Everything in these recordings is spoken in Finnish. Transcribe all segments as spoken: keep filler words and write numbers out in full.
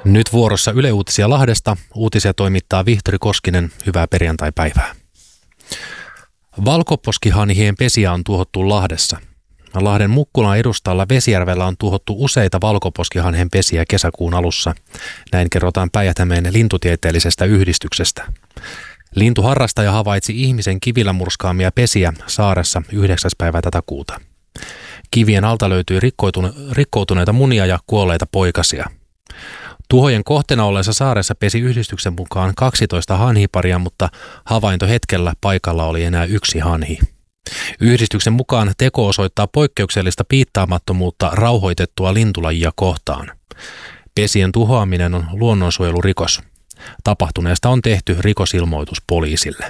Nyt vuorossa Yle Uutisia Lahdesta. Uutisia toimittaa Vihtori Koskinen. Hyvää perjantaipäivää. Valkoposkihanhien pesiä on tuhottu Lahdessa. Lahden Mukkulan edustalla Vesijärvellä on tuhottu useita valkoposkihanhen pesiä kesäkuun alussa. Näin kerrotaan Päijät-Hämeen lintutieteellisestä yhdistyksestä. Lintuharrastaja havaitsi ihmisen kivillä murskaamia pesiä saaressa yhdeksäs päivä tätä kuuta. Kivien alta löytyi rikkoutuneita munia ja kuolleita poikasia. Tuhojen kohteena olleessa saaressa pesi yhdistyksen mukaan kaksitoista hanhiparia, mutta havaintohetkellä paikalla oli enää yksi hanhi. Yhdistyksen mukaan teko osoittaa poikkeuksellista piittaamattomuutta rauhoitettua lintulajia kohtaan. Pesien tuhoaminen on luonnonsuojelurikos. Tapahtuneesta on tehty rikosilmoitus poliisille.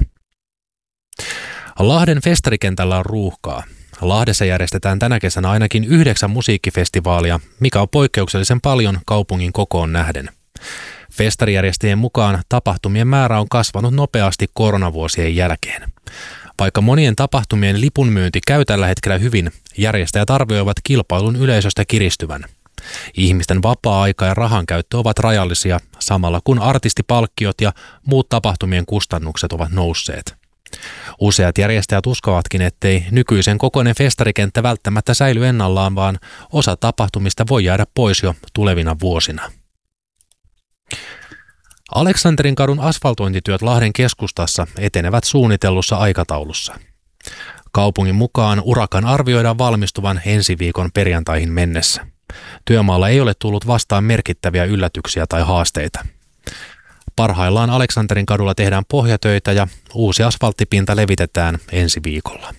Lahden festarikentällä on ruuhkaa. Lahdessa järjestetään tänä kesänä ainakin yhdeksän musiikkifestivaalia, mikä on poikkeuksellisen paljon kaupungin kokoon nähden. Festarijärjestäjien mukaan tapahtumien määrä on kasvanut nopeasti koronavuosien jälkeen. Vaikka monien tapahtumien lipunmyynti käy tällä hetkellä hyvin, järjestäjät arvioivat kilpailun yleisöstä kiristyvän. Ihmisten vapaa-aika ja rahankäyttö ovat rajallisia, samalla kun artistipalkkiot ja muut tapahtumien kustannukset ovat nousseet. Useat järjestäjät uskovatkin, ettei nykyisen kokoinen festarikenttä välttämättä säily ennallaan, vaan osa tapahtumista voi jäädä pois jo tulevina vuosina. Aleksanterin kadun asfaltointityöt Lahden keskustassa etenevät suunnitellussa aikataulussa. Kaupungin mukaan urakan arvioidaan valmistuvan ensi viikon perjantaihin mennessä. Työmaalla ei ole tullut vastaan merkittäviä yllätyksiä tai haasteita. Parhaillaan Aleksanterin kadulla tehdään pohjatöitä ja uusi asfalttipinta levitetään ensi viikolla.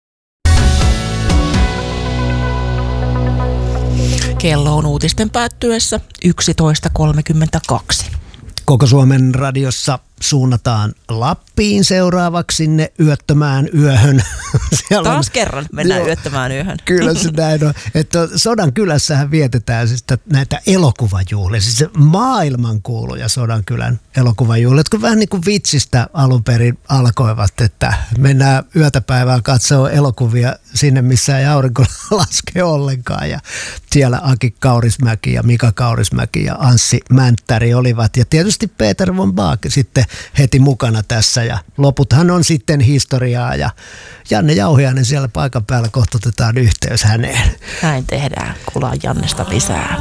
Kello on uutisten päättyessä yksitoista kolmekymmentäkaksi. Koko Suomen radiossa suunnataan Lappiin seuraavaksi sinne yöttömään yöhön. Siellä Taas on, kerran mennään joo, yöttömään yöhön. Kyllä se näin on. Että Sodankylässähän vietetään siis näitä elokuvajuhlia, siis maailmankuuluja Sodankylän elokuvajuhlia, jotka vähän niin kuin vitsistä alun perin alkoivat, että mennään yötä päivää katsoa elokuvia sinne, missä ei aurinko laske ollenkaan. Ja siellä Aki Kaurismäki ja Mika Kaurismäki ja Anssi Mänttäri olivat. Ja tietysti Peter von Baak sitten heti mukana tässä ja loputhan on sitten historiaa ja Janne Jauhiainen siellä paikan päällä, kohtutetaan yhteys häneen. Näin tehdään, kuullaan Jannesta lisää.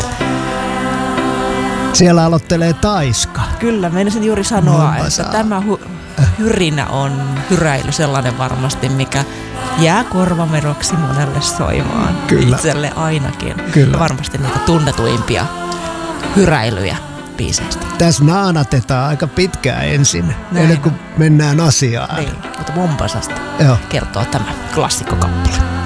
Siellä aloittelee Taiska. Kyllä, meinasin juuri sanoa, Mamma että saa. Tämä hu- hyrinä on hyräily sellainen varmasti, mikä jää korvameroksi monelle soimaan. Kyllä. Itselle ainakin. Kyllä. Ja varmasti niitä tunnetuimpia hyräilyjä biiseistä. Tässä naanatetaan aika pitkään ensin, näin, ennen kuin mennään asiaan. Niin, mutta Mombasasta Joo. kertoo tämä klassikkokappale.